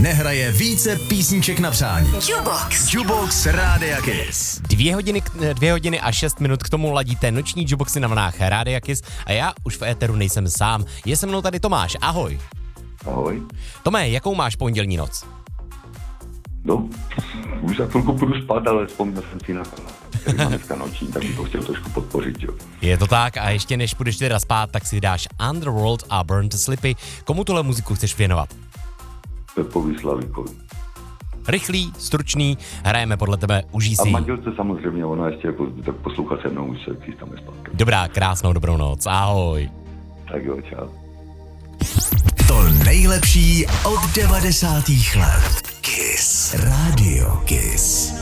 nehraje více písniček na přání. Jukebox Rádia Kiss. 2 hodiny a 6 minut k tomu ladíte noční Jukeboxy na vlnách Rádia Kiss a já už v éteru nejsem sám. Je se mnou tady Tomáš, ahoj. Ahoj. Tome, jakou máš pondělní noc? No, už za chvilku půjdu spát, ale vzpomněl jsem si na který mám dneska noční, tak bych to chtěl trošku podpořit, jo. Je to tak a ještě než půjdeš teda spát, tak si dáš Underworld a Burn to Slippy. Komu tuhle muziku chceš věnovat? Pepovi Slavíkovi. Rychlý, stručný, hrajeme podle tebe, užij A si. manželce samozřejmě, ona ještě jako, tak poslouchá se mnou, už se chystáme zpátky. Dobrá, krásnou dobrou noc, ahoj. Tak jo, čau. To nejlepší od 90. let. Kiss. Radio Kiss.